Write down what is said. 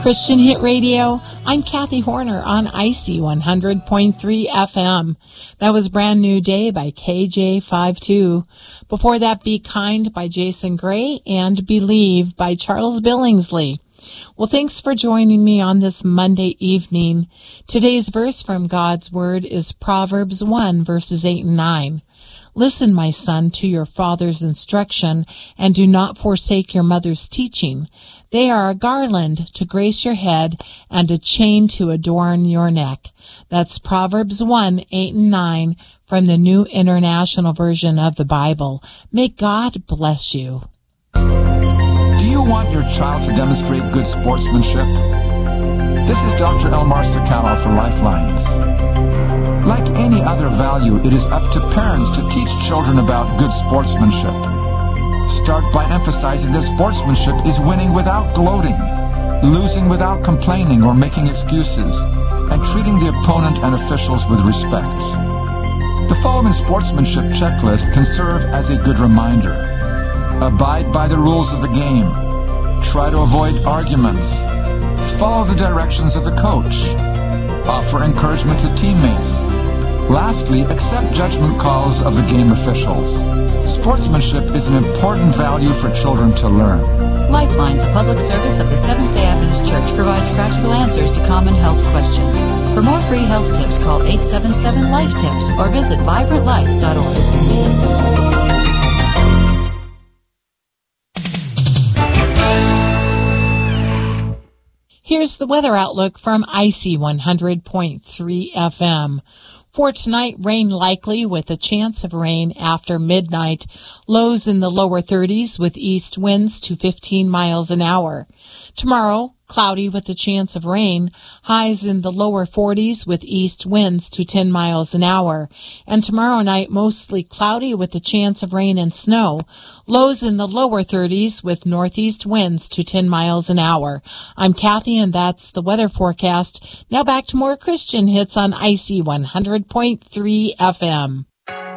Christian Hit Radio, I'm Kathy Horner on IC 100.3 FM. That was Brand New Day by KJ52. Before that, Be Kind by Jason Gray and Believe by Charles Billingsley. Well, thanks for joining me on this Monday evening. Today's verse from God's Word is Proverbs 1, verses 8 and 9. Listen, my son, to your father's instruction, and do not forsake your mother's teaching. They are a garland to grace your head and a chain to adorn your neck. That's Proverbs 1, 8 and 9 from the New International Version of the Bible. May God bless you. Do you want your child to demonstrate good sportsmanship? This is Dr. Elmar Sakala for Lifelines. Like any other value, it is up to parents to teach children about good sportsmanship. Start by emphasizing that sportsmanship is winning without gloating, losing without complaining or making excuses, and treating the opponent and officials with respect. The following sportsmanship checklist can serve as a good reminder. Abide by the rules of the game. Try to avoid arguments. Follow the directions of the coach. Offer encouragement to teammates. Lastly, accept judgment calls of the game officials. Sportsmanship is an important value for children to learn. Lifelines, a public service of the Seventh-day Adventist Church, provides practical answers to common health questions. For more free health tips, call 877-LIFE-TIPS or visit vibrantlife.org. Here's the weather outlook from IC 100.3 FM. For tonight, rain likely with a chance of rain after midnight. Lows in the lower 30s with east winds to 15 miles an hour. Tomorrow, cloudy with a chance of rain. Highs in the lower 40s with east winds to 10 miles an hour. And tomorrow night, mostly cloudy with a chance of rain and snow. Lows in the lower 30s with northeast winds to 10 miles an hour. I'm Kathy, and that's the weather forecast. Now back to more Christian hits on IC 100.3 FM.